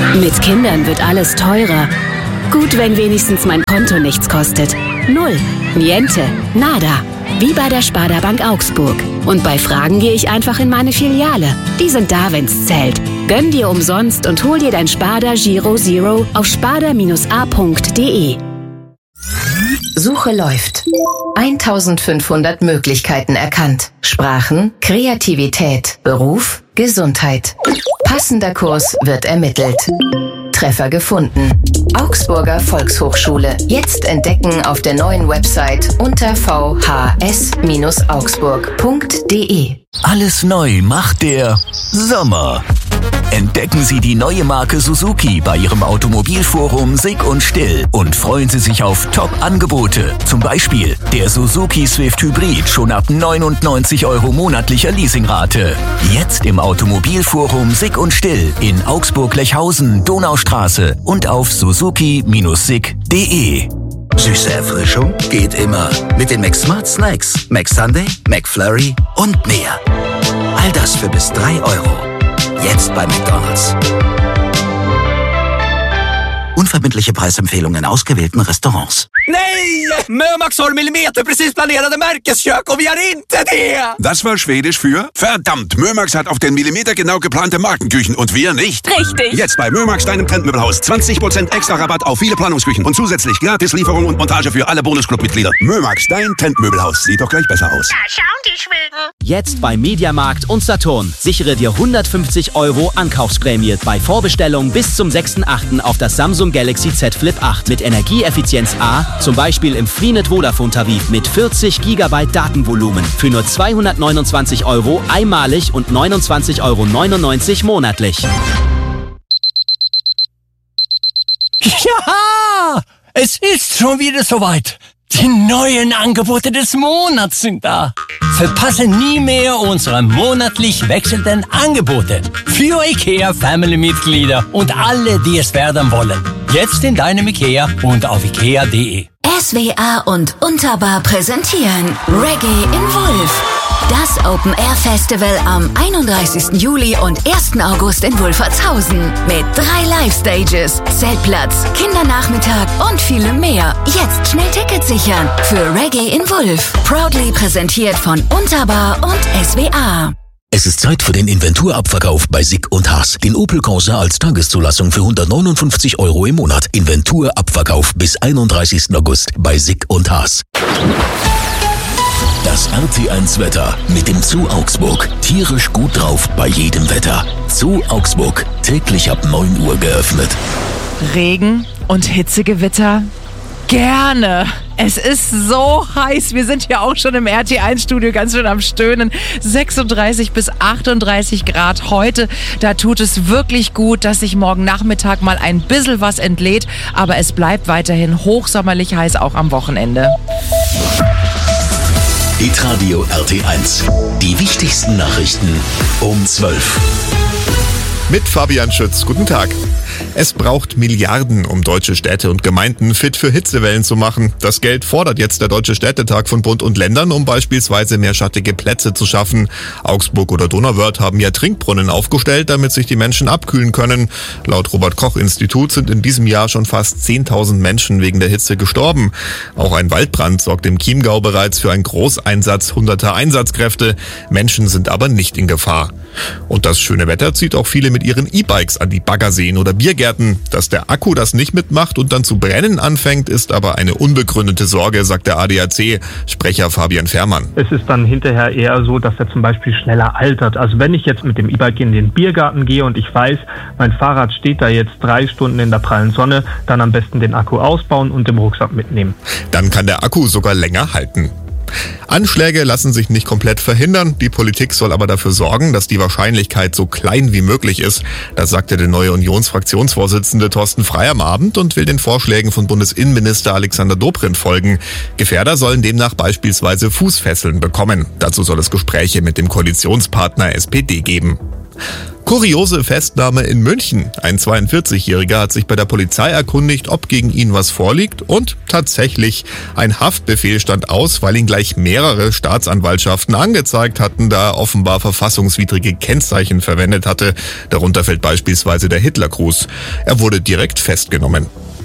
Mit Kindern wird alles teurer. Gut, wenn wenigstens mein Konto nichts kostet. Null, niente, nada. Wie bei der Sparda Bank Augsburg. Und bei Fragen gehe ich einfach in meine Filiale. Die sind da, wenn's zählt. Gönn dir umsonst und hol dir dein Sparda Giro Zero auf sparda-a.de. Suche läuft. 1500 Möglichkeiten erkannt. Sprachen, Kreativität, Beruf, Gesundheit. Passender Kurs wird ermittelt. Treffer gefunden. Augsburger Volkshochschule. Jetzt entdecken auf der neuen Website unter vhs-augsburg.de. Alles neu macht der Sommer. Entdecken Sie die neue Marke Suzuki bei Ihrem Automobilforum Sick und Still und freuen Sie sich auf Top-Angebote. Zum Beispiel der Suzuki Swift Hybrid schon ab 99 € monatlicher Leasingrate. Jetzt im Automobilforum Sick und Still in Augsburg-Lechhausen, Donaustraße und auf suzuki-sick.de. Süße Erfrischung geht immer mit den McSmart Snacks, McSunday, McFlurry und mehr. All das für bis 3 €. Jetzt bei McDonald's. Unverbindliche Preisempfehlungen in ausgewählten Restaurants. Nej! Mömax har millimeterprecis planerade Märkeskök och vi har inte det! Das war Schwedisch für verdammt, Mömax hat auf den Millimeter genau geplante Markenküchen und wir nicht. Richtig. Jetzt bei Mömax, deinem Trendmöbelhaus. 20% extra Rabatt auf viele Planungsküchen und zusätzlich gratis Lieferung und Montage für alle Bonusclub-Mitglieder. Mömax, dein Trendmöbelhaus. Sieht doch gleich besser aus. Da schauen die Schweden. Jetzt bei Mediamarkt und Saturn. Sichere dir 150 € Ankaufsprämie bei Vorbestellung bis zum 6.8. auf das Samsung Galaxy Z Flip 8 mit Energieeffizienz A, zum Beispiel im Freenet Vodafone-Tarif mit 40 GB Datenvolumen für nur 229 € einmalig und 29,99 € monatlich. Ja, es ist schon wieder soweit. Die neuen Angebote des Monats sind da. Verpasse nie mehr unsere monatlich wechselnden Angebote für IKEA-Family-Mitglieder und alle, die es werden wollen. Jetzt in deinem IKEA und auf ikea.de. SWA und Unterbar präsentieren Reggae in Wulf. Das Open-Air-Festival am 31. Juli und 1. August in Wulfertshausen. Mit 3 Live-Stages, Zeltplatz, Kindernachmittag und vielem mehr. Jetzt schnell Tickets sichern für Reggae in Wulf. Proudly präsentiert von Unterbar und SWA. Es ist Zeit für den Inventurabverkauf bei Sick und Haas. Den Opel Corsa als Tageszulassung für 159 € im Monat. Inventurabverkauf bis 31. August bei Sick und Haas. Das RT1-Wetter mit dem Zoo Augsburg. Tierisch gut drauf bei jedem Wetter. Zoo Augsburg. Täglich ab 9 Uhr geöffnet. Regen und Hitzegewitter? Gerne. Es ist so heiß. Wir sind hier auch schon im RT1-Studio ganz schön am Stöhnen. 36 bis 38 Grad heute. Da tut es wirklich gut, dass sich morgen Nachmittag mal ein bisschen was entlädt. Aber es bleibt weiterhin hochsommerlich heiß, auch am Wochenende. Hitradio RT1. Die wichtigsten Nachrichten um 12. Mit Fabian Schütz. Guten Tag. Es braucht Milliarden, um deutsche Städte und Gemeinden fit für Hitzewellen zu machen. Das Geld fordert jetzt der Deutsche Städtetag von Bund und Ländern, um beispielsweise mehr schattige Plätze zu schaffen. Augsburg oder Donauwörth haben ja Trinkbrunnen aufgestellt, damit sich die Menschen abkühlen können. Laut Robert-Koch-Institut sind in diesem Jahr schon fast 10.000 Menschen wegen der Hitze gestorben. Auch ein Waldbrand sorgt im Chiemgau bereits für einen Großeinsatz hunderter Einsatzkräfte. Menschen sind aber nicht in Gefahr. Und das schöne Wetter zieht auch viele mit ihren E-Bikes an die Baggerseen oder Biergärten. Dass der Akku das nicht mitmacht und dann zu brennen anfängt, ist aber eine unbegründete Sorge, sagt der ADAC-Sprecher Fabian Fährmann. Es ist dann hinterher eher so, dass er zum Beispiel schneller altert. Also wenn ich jetzt mit dem E-Bike in den Biergarten gehe und ich weiß, mein Fahrrad steht da jetzt 3 Stunden in der prallen Sonne, dann am besten den Akku ausbauen und im Rucksack mitnehmen. Dann kann der Akku sogar länger halten. Anschläge lassen sich nicht komplett verhindern. Die Politik soll aber dafür sorgen, dass die Wahrscheinlichkeit so klein wie möglich ist. Das sagte der neue Unionsfraktionsvorsitzende Thorsten Frey am Abend und will den Vorschlägen von Bundesinnenminister Alexander Dobrindt folgen. Gefährder sollen demnach beispielsweise Fußfesseln bekommen. Dazu soll es Gespräche mit dem Koalitionspartner SPD geben. Kuriose Festnahme in München. Ein 42-Jähriger hat sich bei der Polizei erkundigt, ob gegen ihn was vorliegt, und tatsächlich, ein Haftbefehl stand aus, weil ihn gleich mehrere Staatsanwaltschaften angezeigt hatten, da er offenbar verfassungswidrige Kennzeichen verwendet hatte. Darunter fällt beispielsweise der Hitlergruß. Er wurde direkt festgenommen.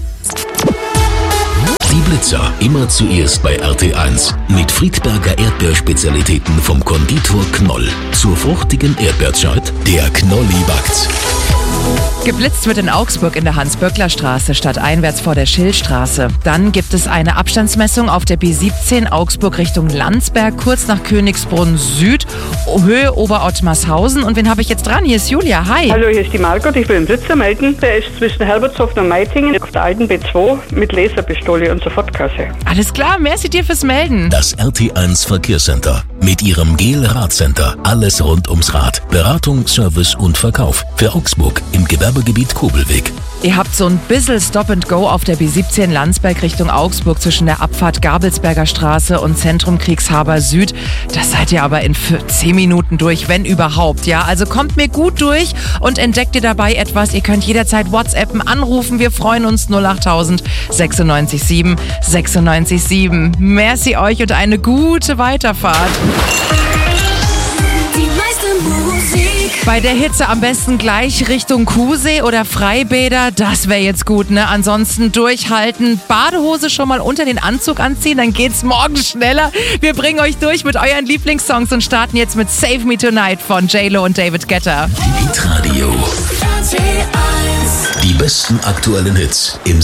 Die Blitzer immer zuerst bei RT1 mit Friedberger Erdbeerspezialitäten vom Konditor Knoll. Zur fruchtigen Erdbeerzeit, der Knolli backt's. Geblitzt wird in Augsburg in der Hans-Böckler-Straße stadteinwärts vor der Schillstraße. Dann gibt es eine Abstandsmessung auf der B17 Augsburg Richtung Landsberg, kurz nach Königsbrunn Süd, Höhe Oberottmarshausen. Und wen habe ich jetzt dran? Hier ist Julia. Hi. Hallo, hier ist die Margot. Ich will den Blitzer melden. Der ist zwischen Herbertshofen und Meitingen auf der alten B2 mit Laserpistole und Sofortkasse. Alles klar, merci dir fürs Melden. Das RT1 Verkehrscenter mit ihrem GEL-Radcenter. Alles rund ums Rad. Beratung, Service und Verkauf. Für Augsburg im Gewerbegebiet Kobelweg. Ihr habt so ein bisschen Stop and Go auf der B17 Landsberg Richtung Augsburg zwischen der Abfahrt Gabelsberger Straße und Zentrum Kriegshaber Süd. Das seid ihr aber in 10 Minuten durch, wenn überhaupt. Ja, also kommt mir gut durch und entdeckt ihr dabei etwas. Ihr könnt jederzeit WhatsAppen, anrufen. Wir freuen uns. 08000 96 7 96 7. Merci euch und eine gute Weiterfahrt. Bei der Hitze am besten gleich Richtung Kuhsee oder Freibäder, das wäre jetzt gut, ne? Ansonsten durchhalten, Badehose schon mal unter den Anzug anziehen, dann geht's morgen schneller. Wir bringen euch durch mit euren Lieblingssongs und starten jetzt mit Save Me Tonight von J-Lo und David Guetta. Hitradio. Die besten aktuellen Hits im